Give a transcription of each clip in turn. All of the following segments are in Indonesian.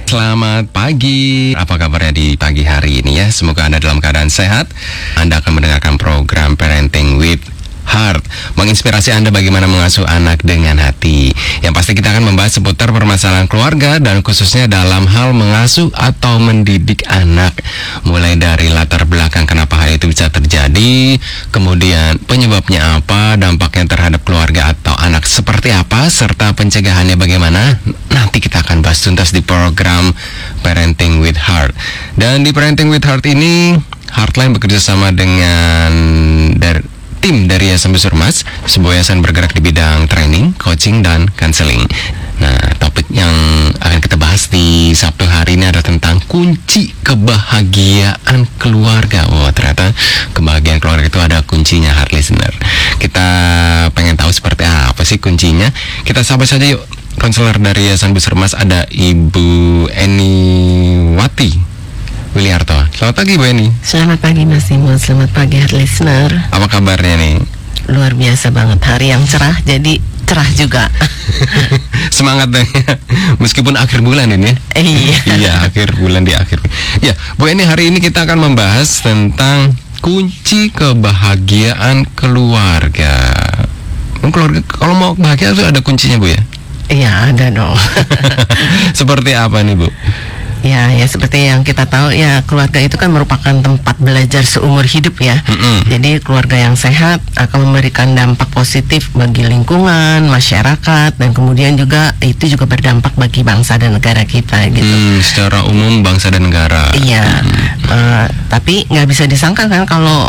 Selamat pagi. Apa kabarnya di pagi hari ini ya? Semoga Anda dalam keadaan sehat. Anda akan mendengarkan program Parenting with Heart, menginspirasi Anda bagaimana mengasuh anak dengan hati. Yang pasti kita akan membahas seputar permasalahan keluarga dan khususnya dalam hal mengasuh atau mendidik anak. Mulai dari latar belakang kenapa hal itu bisa terjadi, kemudian penyebabnya apa, dampaknya terhadap keluarga atau anak seperti apa, serta pencegahannya bagaimana. Nanti kita akan bahas tuntas di program Parenting with Heart. Dan di Parenting with Heart ini, Heartline bekerja sama dengan tim dari Yayasan Busur Mas, sebuah yayasan bergerak di bidang training, coaching, dan counseling. Nah, topik yang akan kita bahas di Sabtu hari ini adalah tentang kunci kebahagiaan keluarga. Wah, ternyata kebahagiaan keluarga itu ada kuncinya, heart listener. Kita pengen tahu seperti apa sih kuncinya. Kita sapa saja yuk. Konselor dari Yayasan Busur Mas ada Ibu Eni Wati Wiliarto. Selamat pagi Bu Eni. Selamat pagi Mas Timo, selamat pagi heart listener. Apa kabarnya nih? Luar biasa banget, hari yang cerah, jadi cerah juga. Semangat deh, meskipun akhir bulan ini ya. Iya, akhir bulan di akhir. Ya, Bu Eni, hari ini kita akan membahas tentang kunci kebahagiaan keluarga. Keluarga kalau mau bahagia itu ada kuncinya Bu ya? Iya, ada dong. Seperti apa nih Bu? Ya seperti yang kita tahu ya, keluarga itu kan merupakan tempat belajar seumur hidup ya. Jadi keluarga yang sehat akan memberikan dampak positif bagi lingkungan, masyarakat, dan kemudian juga itu juga berdampak bagi bangsa dan negara kita gitu. Secara umum bangsa dan negara. Iya. Tapi nggak bisa disangka kan kalau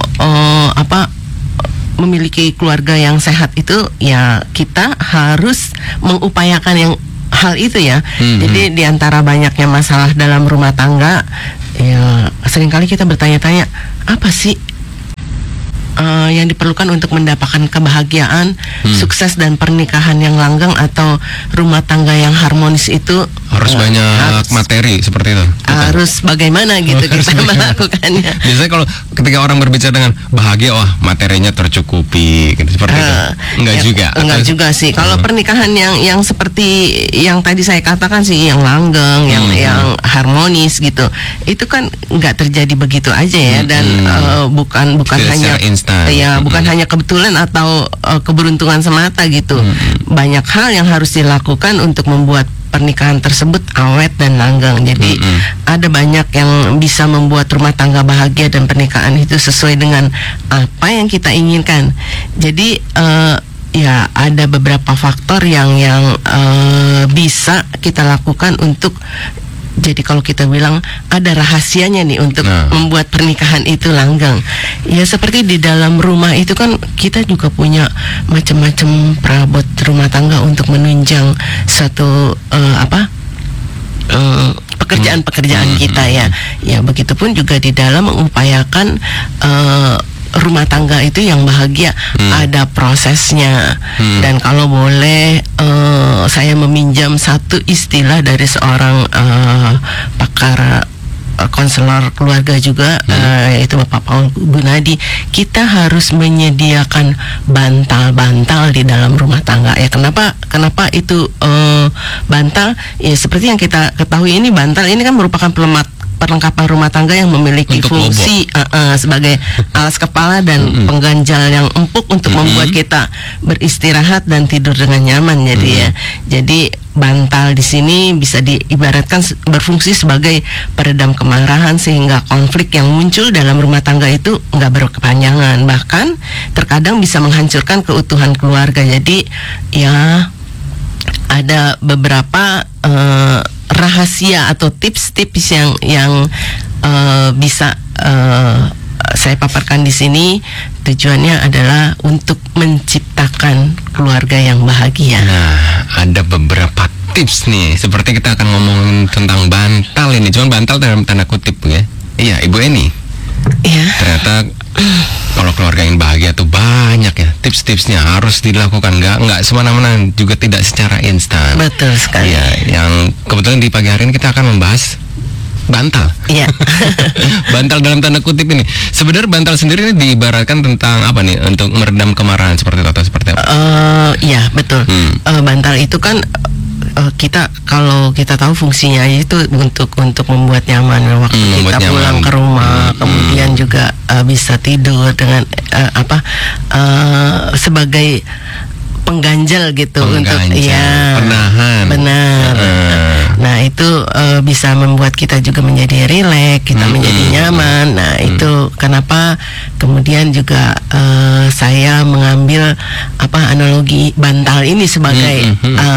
memiliki keluarga yang sehat itu ya kita harus mengupayakan yang hal itu ya. Jadi di antara banyaknya masalah dalam rumah tangga, ya seringkali kita bertanya-tanya, apa sih yang diperlukan untuk mendapatkan kebahagiaan, sukses dan pernikahan yang langgeng atau rumah tangga yang harmonis itu harus banyak materi seperti itu. Harus bagaimana gitu kita melakukannya. Biasanya kalau ketika orang berbicara dengan bahagia, wah materinya tercukupi gitu, seperti itu. Enggak juga sih. Kalau pernikahan yang seperti yang tadi saya katakan sih, yang langgeng, yang harmonis gitu, itu kan nggak terjadi begitu aja ya. Dan bukan hanya bukan hanya kebetulan atau keberuntungan semata gitu. Banyak hal yang harus dilakukan untuk membuat pernikahan tersebut awet dan langgeng. Jadi ada banyak yang bisa membuat rumah tangga bahagia dan pernikahan itu sesuai dengan apa yang kita inginkan. Jadi ya ada beberapa faktor yang bisa kita lakukan untuk, jadi kalau kita bilang ada rahasianya nih untuk membuat pernikahan itu langgeng. Ya seperti di dalam rumah itu kan kita juga punya macam-macam perabot rumah tangga untuk menunjang satu pekerjaan-pekerjaan kita ya. Ya begitupun juga di dalam mengupayakan rumah tangga itu yang bahagia, ada prosesnya. Dan kalau boleh saya meminjam satu istilah dari seorang pakar konselor keluarga juga, yaitu Bapak Paul Gunadi, kita harus menyediakan bantal-bantal di dalam rumah tangga. Ya kenapa itu bantal? Ya seperti yang kita ketahui, ini bantal ini kan merupakan perlengkapan rumah tangga yang memiliki untuk fungsi sebagai alas kepala dan pengganjal yang empuk untuk membuat kita beristirahat dan tidur dengan nyaman. Jadi bantal di sini bisa diibaratkan berfungsi sebagai peredam kemarahan, sehingga konflik yang muncul dalam rumah tangga itu nggak berkepanjangan, bahkan terkadang bisa menghancurkan keutuhan keluarga. Jadi ya ada beberapa rahasia atau tips-tips yang bisa saya paparkan di sini. Tujuannya adalah untuk menciptakan keluarga yang bahagia. Nah, ada beberapa tips nih. Seperti kita akan ngomongin tentang bantal ini. Cuman bantal dalam tanda kutip ya. Iya, Ibu Eni. Iya. Ternyata kalau keluarga yang bahagia tuh banyak ya. Tips-tipsnya harus dilakukan. Nggak semena-mena, juga tidak secara instan. Betul sekali. Iya, yang kebetulan di pagi hari ini kita akan membahas bantal. Iya. Bantal dalam tanda kutip ini. Sebenarnya bantal sendiri ini diibaratkan tentang apa nih? Untuk meredam kemarahan seperti itu atau seperti apa? Iya, betul. Bantal itu kan kita kalau kita tahu fungsinya itu untuk membuat nyaman waktu Membuat kita nyaman. pulang ke rumah, kemudian juga bisa tidur dengan sebagai pengganjal gitu untuk penahan. Benar. Nah itu bisa membuat kita juga menjadi rileks, kita menjadi nyaman. Nah itu kenapa kemudian juga saya mengambil analogi bantal ini sebagai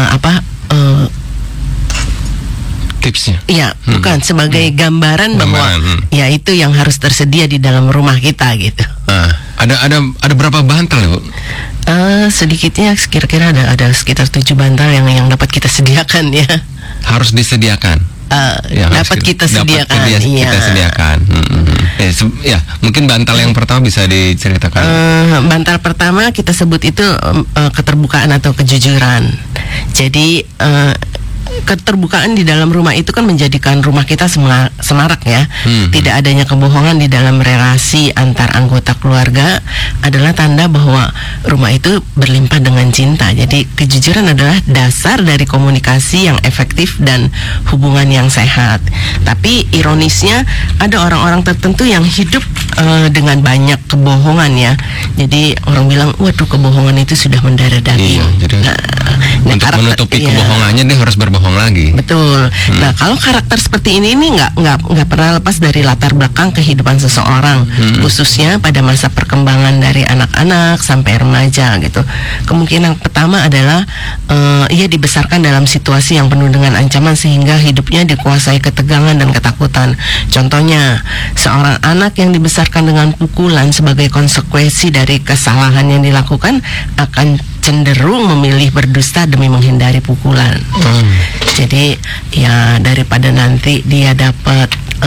tipsnya. Iya, bukan sebagai gambaran bahwa ya itu yang harus tersedia di dalam rumah kita gitu. Ada berapa bantal, Bu? Sedikitnya kira-kira ada sekitar 7 bantal yang dapat kita sediakan ya. Harus disediakan. Dapat kita sediakan. Kita sediakan. Ya, mungkin bantal yang pertama bisa diceritakan. Bantal pertama kita sebut itu keterbukaan atau kejujuran. Jadi keterbukaan di dalam rumah itu kan menjadikan rumah kita semarak ya. Tidak adanya kebohongan di dalam relasi antar anggota keluarga adalah tanda bahwa rumah itu berlimpah dengan cinta. Jadi kejujuran adalah dasar dari komunikasi yang efektif dan hubungan yang sehat. Tapi ironisnya ada orang-orang tertentu yang hidup dengan banyak kebohongan ya. Jadi orang bilang, waduh kebohongan itu sudah mendarah daging. Iya, jadi untuk menutupi kebohongannya dia harus berbohong lagi. Betul. Nah kalau karakter seperti ini nggak pernah lepas dari latar belakang kehidupan seseorang, khususnya pada masa perkembangan dari anak-anak sampai remaja gitu. Kemungkinan pertama adalah ia dibesarkan dalam situasi yang penuh dengan ancaman sehingga hidupnya dikuasai ketegangan dan ketakutan. Contohnya seorang anak yang dibesarkan dengan pukulan sebagai konsekuensi dari kesalahan yang dilakukan akan cenderung memilih berdusta demi menghindari pukulan. Jadi ya daripada nanti dia dapat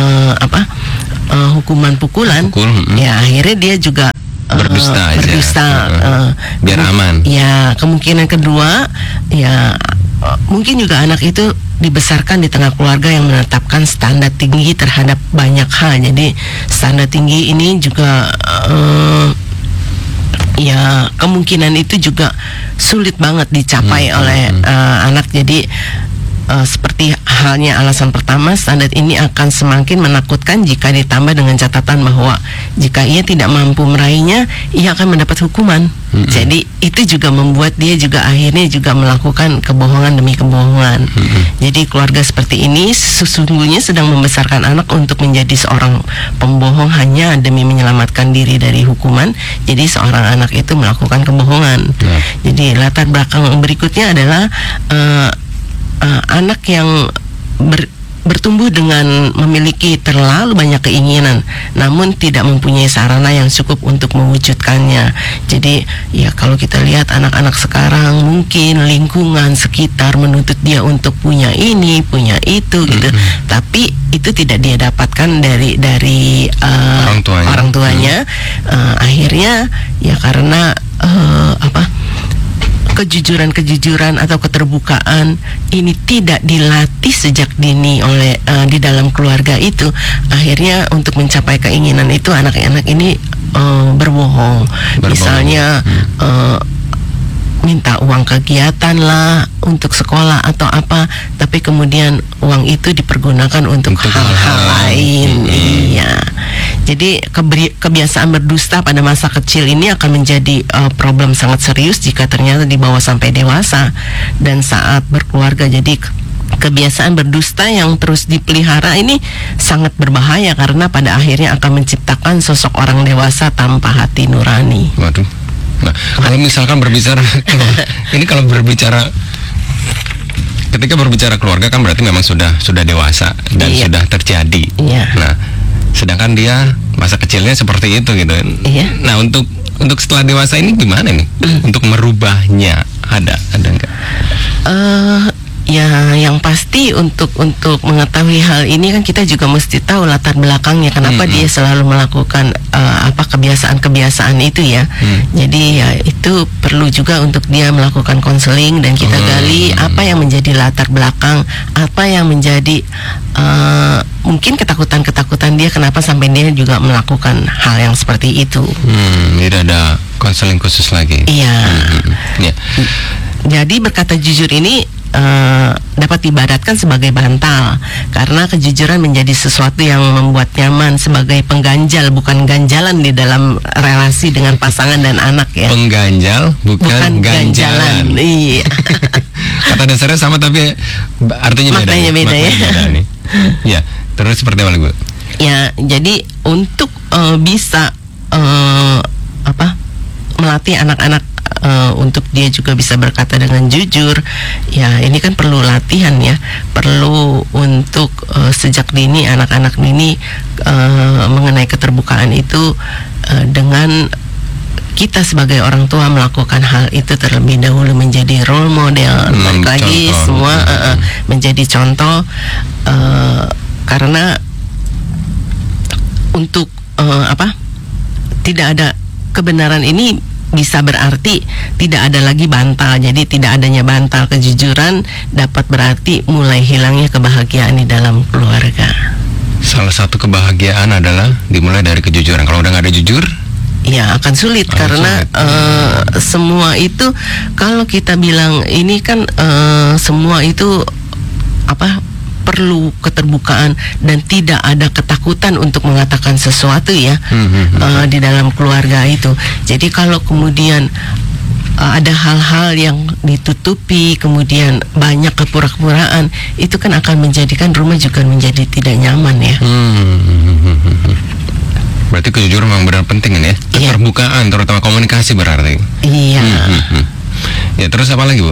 hukuman pukulan, ya akhirnya dia juga berdusta biar aman. Ya kemungkinan kedua ya mungkin juga anak itu dibesarkan di tengah keluarga yang menetapkan standar tinggi terhadap banyak hal. Jadi standar tinggi ini juga ya kemungkinan itu juga sulit banget dicapai oleh anak. Jadi seperti halnya alasan pertama, standar ini akan semakin menakutkan jika ditambah dengan catatan bahwa jika ia tidak mampu meraihnya, ia akan mendapat hukuman. Jadi itu juga membuat dia juga akhirnya juga melakukan kebohongan demi kebohongan. Jadi keluarga seperti ini sesungguhnya sedang membesarkan anak untuk menjadi seorang pembohong hanya demi menyelamatkan diri dari hukuman. Jadi seorang anak itu melakukan kebohongan. Jadi latar belakang berikutnya adalah anak yang bertumbuh dengan memiliki terlalu banyak keinginan namun tidak mempunyai sarana yang cukup untuk mewujudkannya. Jadi ya kalau kita lihat anak-anak sekarang mungkin lingkungan sekitar menuntut dia untuk punya ini, punya itu gitu. Tapi itu tidak dia dapatkan dari orang tuanya. Akhirnya ya karena kejujuran atau keterbukaan ini tidak dilatih sejak dini oleh di dalam keluarga itu, akhirnya untuk mencapai keinginan itu anak-anak ini berbohong. Misalnya minta uang kegiatan lah untuk sekolah atau apa, tapi kemudian uang itu dipergunakan untuk hal-hal lain. Iya. Jadi kebiasaan berdusta pada masa kecil ini akan menjadi problem sangat serius jika ternyata dibawa sampai dewasa dan saat berkeluarga. Jadi kebiasaan berdusta yang terus dipelihara ini sangat berbahaya karena pada akhirnya akan menciptakan sosok orang dewasa tanpa hati nurani. Waduh. Nah, kalau misalkan berbicara ketika berbicara keluarga kan berarti memang sudah dewasa dan sudah terjadi. Nah, sedangkan dia masa kecilnya seperti itu gitu. Nah, untuk setelah dewasa ini gimana nih? Untuk merubahnya ada enggak? Ya, yang pasti untuk mengetahui hal ini kan kita juga mesti tahu latar belakangnya kenapa dia selalu melakukan kebiasaan-kebiasaan itu ya. Jadi ya itu perlu juga untuk dia melakukan konseling dan kita gali apa yang menjadi latar belakang, apa yang menjadi mungkin ketakutan dia kenapa sampai dia juga melakukan hal yang seperti itu. Tidak ada konseling khusus lagi. Iya. Ya. Jadi berkata jujur ini dapat diibaratkan sebagai bantal, karena kejujuran menjadi sesuatu yang membuat nyaman sebagai pengganjal, bukan ganjalan di dalam relasi dengan pasangan dan anak ya. Pengganjal bukan ganjalan. Iya. Kata dasarnya sama tapi artinya beda. Maknanya beda ya. Beda nih. Ya, terus seperti apa Bu? Ya, jadi untuk bisa melatih anak-anak untuk dia juga bisa berkata dengan jujur, ya ini kan perlu latihan ya, perlu untuk sejak dini anak-anak dini mengenai keterbukaan itu dengan kita sebagai orang tua melakukan hal itu terlebih dahulu, menjadi role model, balik lagi semua menjadi contoh, karena untuk tidak ada kebenaran ini bisa berarti tidak ada lagi bantal. Jadi tidak adanya bantal kejujuran dapat berarti mulai hilangnya kebahagiaan di dalam keluarga. Salah satu kebahagiaan adalah dimulai dari kejujuran. Kalau udah nggak ada jujur, ya akan sulit karena semua itu kalau kita bilang ini kan semua itu perlu keterbukaan dan tidak ada ketakutan untuk mengatakan sesuatu ya di dalam keluarga itu. Jadi kalau kemudian ada hal-hal yang ditutupi, kemudian banyak kepura-puraan, itu kan akan menjadikan rumah juga menjadi tidak nyaman ya. Berarti kejujuran memang benar penting ya. Keterbukaan, terutama komunikasi berarti. Iya. Ya, terus apa lagi Bu?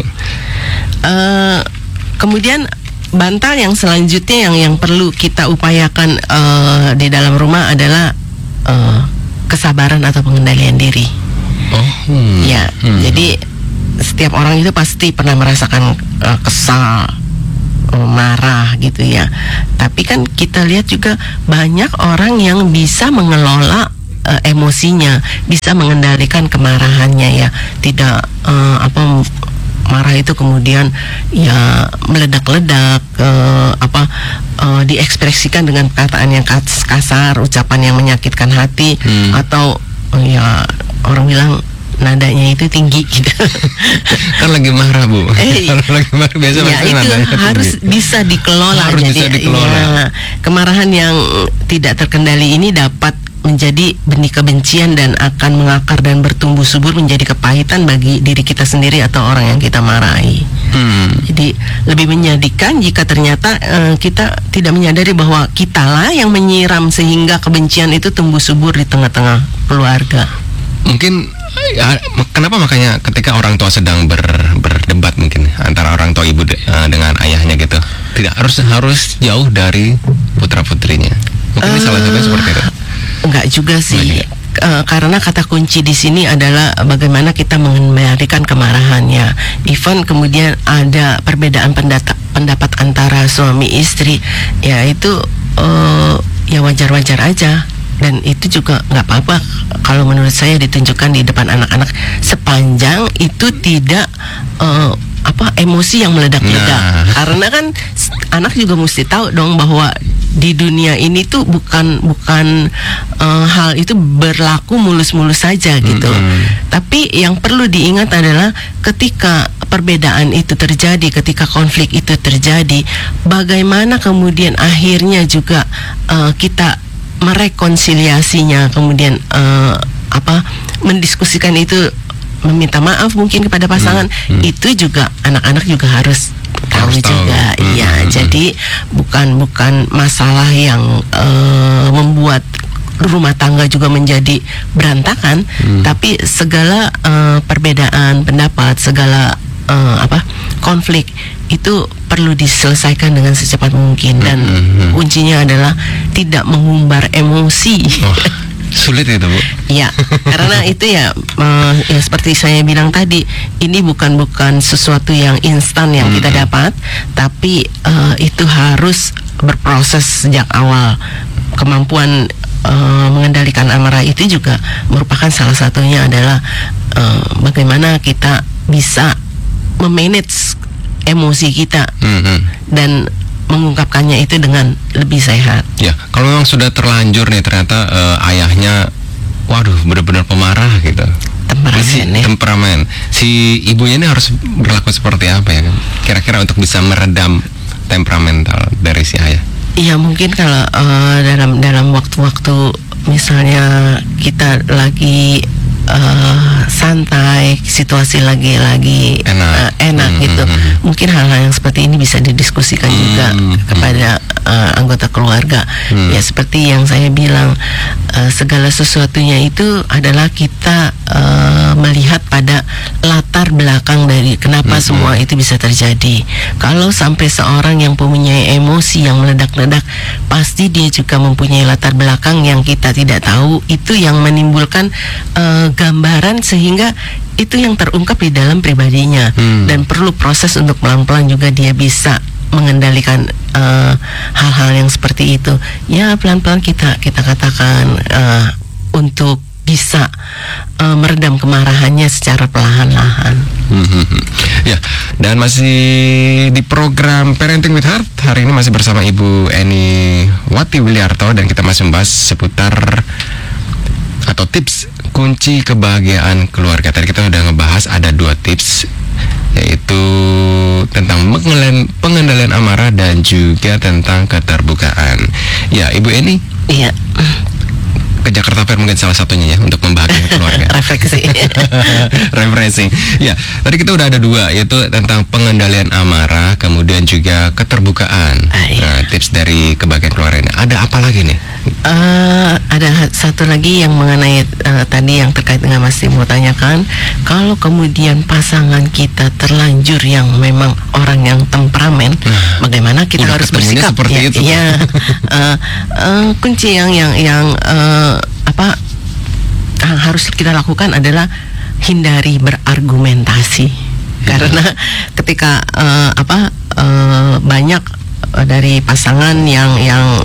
Kemudian bantal yang selanjutnya yang perlu kita upayakan di dalam rumah adalah kesabaran atau pengendalian diri. Jadi setiap orang itu pasti pernah merasakan kesal, marah gitu ya. Tapi kan kita lihat juga banyak orang yang bisa mengelola emosinya, bisa mengendalikan kemarahannya ya. Tidak marah itu kemudian ya meledak-ledak, diekspresikan dengan perkataan yang kasar, ucapan yang menyakitkan hati, atau ya orang bilang nadanya itu tinggi gitu. Kan lagi marah Bu. Kalau lagi marah biasa ya itu harus tinggi. Bisa dikelola. Harus jadi bisa dikelola. Ya, kemarahan yang tidak terkendali ini dapat menjadi benih kebencian dan akan mengakar dan bertumbuh subur menjadi kepahitan bagi diri kita sendiri atau orang yang kita marahi. Jadi lebih menyedihkan jika ternyata kita tidak menyadari bahwa kitalah yang menyiram sehingga kebencian itu tumbuh subur di tengah-tengah keluarga. Mungkin kenapa makanya ketika orang tua sedang berdebat mungkin antara orang tua ibu dengan ayahnya gitu, tidak harus jauh dari putra-putrinya. Mungkin ini salah satunya seperti itu. Enggak juga sih. Karena kata kunci di sini adalah bagaimana kita mengendalikan kemarahannya. Even kemudian ada perbedaan pendapat antara suami istri, ya itu ya wajar-wajar aja. Dan itu juga nggak apa-apa kalau menurut saya ditunjukkan di depan anak-anak, sepanjang itu tidak emosi yang meledak-ledak. Karena kan anak juga mesti tahu dong bahwa di dunia ini tuh bukan hal itu berlaku mulus-mulus saja gitu. Tapi yang perlu diingat adalah ketika perbedaan itu terjadi, ketika konflik itu terjadi, bagaimana kemudian akhirnya juga kita merekonsiliasinya, kemudian mendiskusikan itu, meminta maaf mungkin kepada pasangan, itu juga anak-anak juga harus tahu juga. Iya, jadi bukan masalah yang membuat rumah tangga juga menjadi berantakan, tapi segala perbedaan pendapat, segala konflik itu perlu diselesaikan dengan secepat mungkin, dan kuncinya adalah tidak mengumbar emosi. Sulit itu Bu. Ya, karena itu ya seperti saya bilang tadi, ini bukan sesuatu yang instan yang kita dapat, tapi itu harus berproses sejak awal. Kemampuan mengendalikan amarah itu juga merupakan salah satunya adalah bagaimana kita bisa memanage emosi kita dan mengungkapkannya itu dengan lebih sehat. Ya, kalau memang sudah terlanjur nih ternyata ayahnya, waduh, benar-benar pemarah gitu. temperamen. Si ibunya ini harus berlaku seperti apa ya? Kira-kira untuk bisa meredam temperamental dari si ayah. Iya, mungkin kalau dalam waktu-waktu misalnya kita lagi santai, situasi lagi enak gitu. Mungkin hal-hal yang seperti ini bisa didiskusikan juga kepada anggota keluarga. Ya seperti yang saya bilang, segala sesuatunya itu adalah kita melihat pada latar belakang dari kenapa semua itu bisa terjadi. Kalau sampai seorang yang mempunyai emosi yang meledak-ledak, pasti dia juga mempunyai latar belakang yang kita tidak tahu. Itu yang menimbulkan gambaran sehingga itu yang terungkap di dalam pribadinya, dan perlu proses untuk pelan-pelan juga dia bisa mengendalikan hal-hal yang seperti itu. Ya pelan-pelan kita katakan untuk bisa meredam kemarahannya secara perlahan-lahan. Ya, dan masih di program Parenting with Heart. Hari ini masih bersama Ibu Eni Wati Wiliarto, dan kita masih membahas seputar atau tips kunci kebahagiaan keluarga. Tadi kita udah ngebahas ada 2 tips, yaitu tentang pengendalian amarah dan juga tentang keterbukaan. Ya, Ibu Eni. Iya. Ke Jakarta Fair mungkin salah satunya ya untuk membahagiakan keluarga. Refreshing. Ya, tadi kita udah ada 2, yaitu tentang pengendalian amarah, kemudian juga keterbukaan. Nah, tips dari kebahagiaan keluarga ini. Ada apa lagi nih? Ada satu lagi yang mengenai tadi yang terkait dengan Mas Timo tanyakan. Kalau kemudian pasangan kita terlanjur yang memang orang yang temperamen, bagaimana kita harus bersikap? Seperti itu. Ya, kunci yang harus kita lakukan adalah hindari berargumentasi, karena ketika banyak dari pasangan yang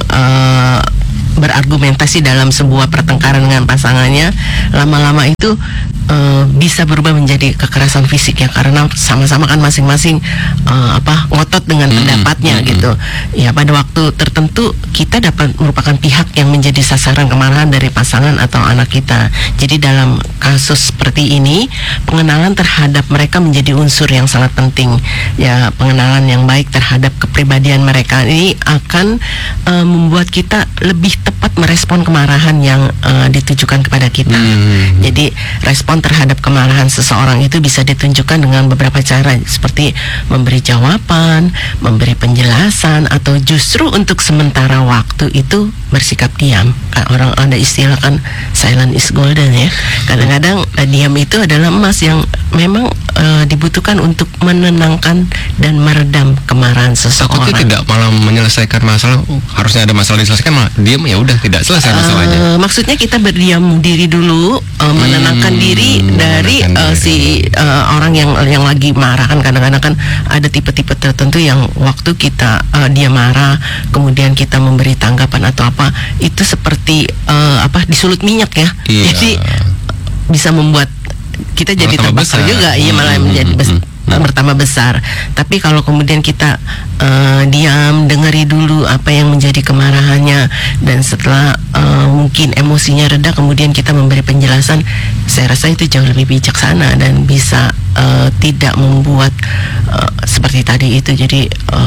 berargumentasi dalam sebuah pertengkaran dengan pasangannya, lama-lama itu bisa berubah menjadi kekerasan fisik ya, karena sama-sama kan masing-masing ngotot dengan pendapatnya gitu. Ya pada waktu tertentu kita dapat merupakan pihak yang menjadi sasaran kemarahan dari pasangan atau anak kita. Jadi dalam kasus seperti ini, pengenalan terhadap mereka menjadi unsur yang sangat penting. Ya, pengenalan yang baik terhadap kepribadian mereka ini akan membuat kita lebih tepat merespon kemarahan yang ditujukan kepada kita. Jadi respon terhadap kemarahan seseorang itu bisa ditunjukkan dengan beberapa cara, seperti memberi jawaban, memberi penjelasan, atau justru untuk sementara waktu itu bersikap diam. Orang ada istilah kan, silent is golden ya. Kadang-kadang diam itu adalah emas yang memang dibutuhkan untuk menenangkan dan meredam kemarahan seseorang. Takutnya tidak malah menyelesaikan masalah. Harusnya ada masalah diselesaikan, malah diam, ya udah tidak selesai masalahnya. Maksudnya kita berdiam diri dulu, menenangkan diri dari orang yang lagi marah. Kan kadang-kadang kan ada tipe-tipe tertentu yang waktu kita dia marah, kemudian kita memberi tanggapan atau apa, itu seperti disulut minyak ya. Iya. Jadi bisa membuat kita jadi terbakar juga, iya malah menjadi bertambah besar. Tapi kalau kemudian kita diam, dengari dulu apa yang menjadi kemarahannya, dan setelah mungkin emosinya reda, kemudian kita memberi penjelasan, saya rasa itu jauh lebih bijaksana dan bisa tidak membuat seperti tadi itu jadi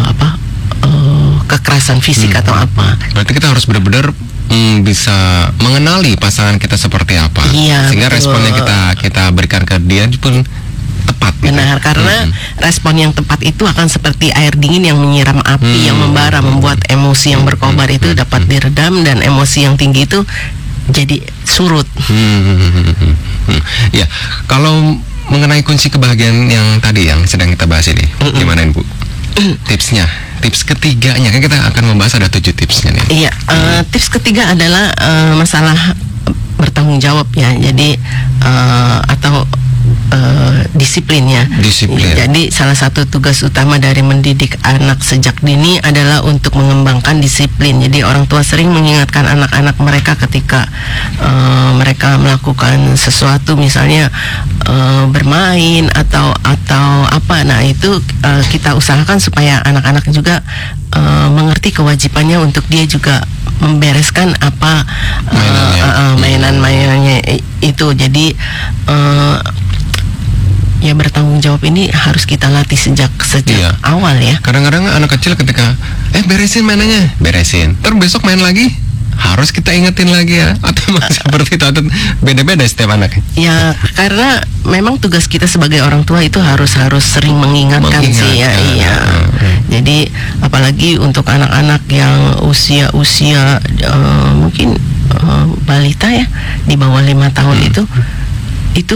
kekerasan fisik atau apa. Berarti kita harus benar-benar bisa mengenali pasangan kita seperti apa, sehingga betul. Responnya kita berikan ke dia pun tepat. Benar, gitu. Karena respon yang tepat itu akan seperti air dingin yang menyiram api yang membara, membuat emosi yang berkobar itu dapat diredam, dan emosi yang tinggi itu jadi surut. Ya, kalau mengenai kunci kebahagiaan yang tadi yang sedang kita bahas ini, gimana Bu? Tipsnya, tips ketiganya, kan kita akan membahas ada 7 tipsnya nih. Iya, tips ketiga adalah masalah bertanggung jawab ya. Jadi atau disiplinnya. Disiplin. Jadi salah satu tugas utama dari mendidik anak sejak dini adalah untuk mengembangkan disiplin. Jadi orang tua sering mengingatkan anak-anak mereka ketika mereka melakukan sesuatu, misalnya bermain atau apa. Nah itu kita usahakan supaya anak-anak juga mengerti kewajibannya untuk dia juga membereskan apa mainan-mainannya itu. Jadi ya bertanggung jawab ini harus kita latih sejak awal ya. Kadang-kadang anak kecil ketika beresin mainannya, beresin, terus besok main lagi, harus kita ingetin lagi ya, atau seperti itu, atau beda-beda setiap anak. Ya karena memang tugas kita sebagai orang tua itu harus sering mengingatkan sih ya. Iya. Jadi apalagi untuk anak-anak yang usia mungkin balita ya, di bawah 5 tahun itu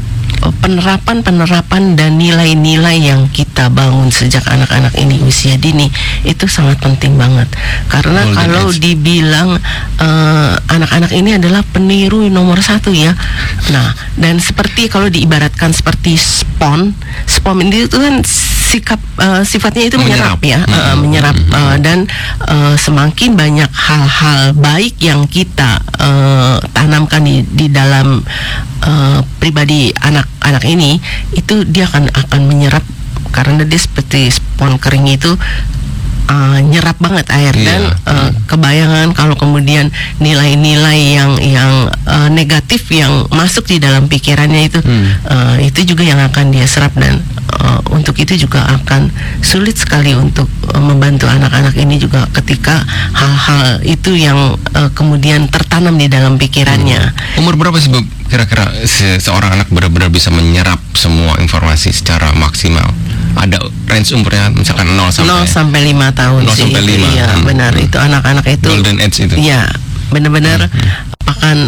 penerapan dan nilai-nilai yang kita bangun sejak anak-anak ini usia dini itu sangat penting banget. Karena kalau dibilang anak-anak ini adalah peniru nomor 1 ya. Nah, dan seperti kalau diibaratkan seperti spon ini itu kan sifatnya itu menyerap ya, menyerap dan semakin banyak hal-hal baik yang kita tanamkan di dalam pribadi anak ini, itu dia akan menyerap, karena dia seperti spon kering itu nyerap banget air. Dan kebayangan kalau kemudian nilai-nilai yang negatif yang masuk di dalam pikirannya itu juga yang akan dia serap, dan untuk itu juga akan sulit sekali untuk membantu anak-anak ini juga ketika hal-hal itu yang kemudian tertanam di dalam pikirannya. Umur berapa sih kira-kira seorang anak benar-benar bisa menyerap semua informasi secara maksimal? Ada range umurnya misalkan 0 sampai 5 tahun 0 sih. sampai 5. Iya, benar. Itu anak-anak itu golden age itu. Iya, benar-benar akan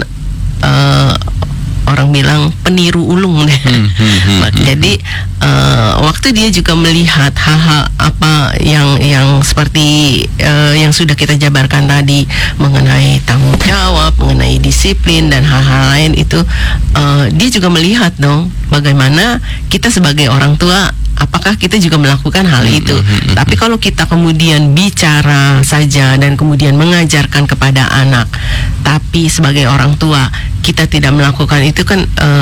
orang bilang peniru ulung deh. Jadi waktu dia juga melihat hal-hal apa yang seperti yang sudah kita jabarkan tadi mengenai tanggung jawab, mengenai disiplin dan hal-hal lain itu, dia juga melihat dong bagaimana kita sebagai orang tua, apakah kita juga melakukan hal itu. Tapi kalau kita kemudian bicara saja dan kemudian mengajarkan kepada anak, tapi sebagai orang tua kita tidak melakukan itu, kan